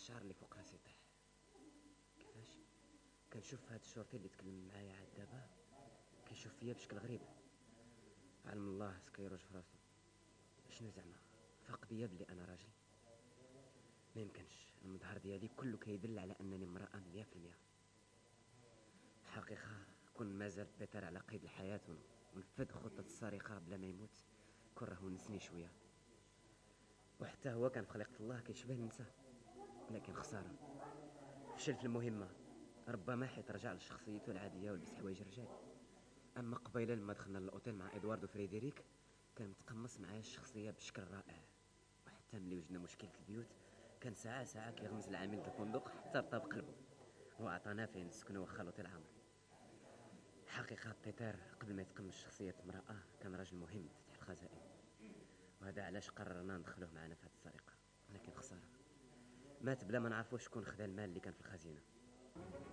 الشهر اللي فوق راسي طيح. كيفاش؟ كنشوف هاد الشرطي اللي تكلم معايا عاد دابا كيشوف فيا بشكل غريب. علم الله سكيروج في راسو. شنو زعما فاق بيا بلي انا راجل؟ ما يمكنش، المظهر ديالي كله كيدل على انني امرأة 100%. حقيقة كون مازال بيتر على قيد الحياة ونفذ خطة السرقة بلا ما يموت كون راه ونسني شوية. وحتى هو كان في خليقة الله كيشبه النساء، لكن خسارة فشل في المهمة. ربما حيت رجع لشخصيته العادية ولبس حوايج الرجال. اما قبيله لما دخلنا للاوتيل مع ادواردو فريدريك كان متقمص معايا الشخصية بشكل رائع. وحتى ملي وجدنا مشكل في البيوت كان ساعة ساعة كيغمز العامل د الفندق حتى رطب قلبه وعطانا فين نسكنو واخا لوطيل عامر. حقيقة بيتر قبل ما يتقمص شخصية امرأة كان راجل مهم في فتح الخزائن، وهذا علاش قررنا ندخلوه معنا في هذه السرقة. لكن خسارة مات بلا ما نعرفوا شكون خدا المال اللي كان في الخزينة.